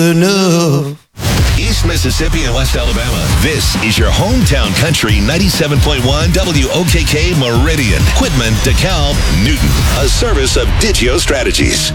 enough. East Mississippi and West Alabama. This is your hometown country 97.1 WOKK Meridian. Quitman, DeKalb, Newton. A service of Digio Strategies.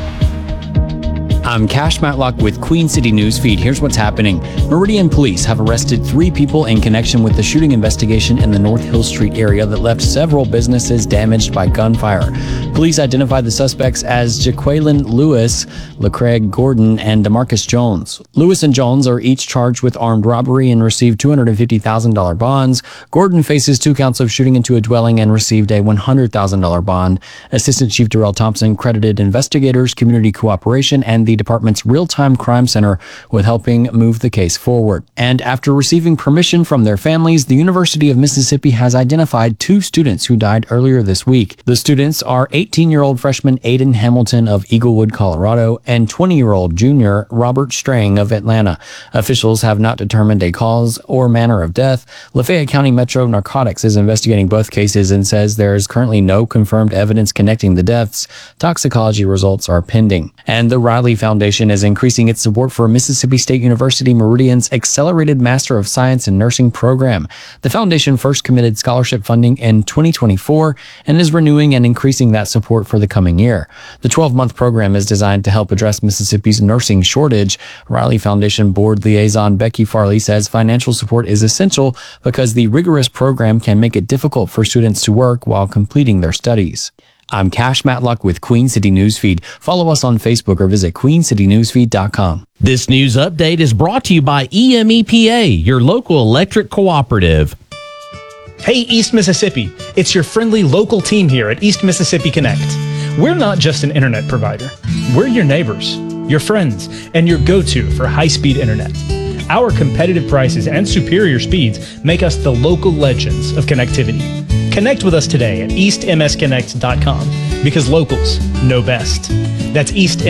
I'm Cash Matlock with Queen City News Feed. Here's what's happening. Meridian police have arrested 3 people in connection with the shooting investigation in the North Hill Street area that left several businesses damaged by gunfire. Police identified the suspects as Jaqueline Lewis, LaCraig Gordon, and DeMarcus Jones. Lewis and Jones are each charged with armed robbery and received $250,000 bonds. Gordon faces 2 counts of shooting into a dwelling and received a $100,000 bond. Assistant Chief Darrell Thompson credited investigators, community cooperation, and the department's real-time crime center with helping move the case forward. And after receiving permission from their families, the University of Mississippi has identified 2 students who died earlier this week. The students are 18-year-old freshman Aiden Hamilton of Eaglewood, Colorado, and 20-year-old junior Robert Strang of Atlanta. Officials have not determined a cause or manner of death. Lafayette County Metro Narcotics is investigating both cases and says there is currently no confirmed evidence connecting the deaths. Toxicology results are pending. And the Riley Foundation is increasing its support for Mississippi State University Meridian's Accelerated Master of Science in Nursing program. The foundation first committed scholarship funding in 2024 and is renewing and increasing that support for the coming year. The 12-month program is designed to help address Mississippi's nursing shortage. Riley Foundation Board Liaison Becky Farley says financial support is essential because the rigorous program can make it difficult for students to work while completing their studies. I'm Cash Matlock with Queen City Newsfeed. Follow us on Facebook or visit queencitynewsfeed.com. This news update is brought to you by EMEPA, your local electric cooperative. Hey, East Mississippi. It's your friendly local team here at East Mississippi Connect. We're not just an internet provider. We're your neighbors, your friends, and your go-to for high-speed internet. Our competitive prices and superior speeds make us the local legends of connectivity. Connect with us today at eastmsconnect.com because locals know best. That's East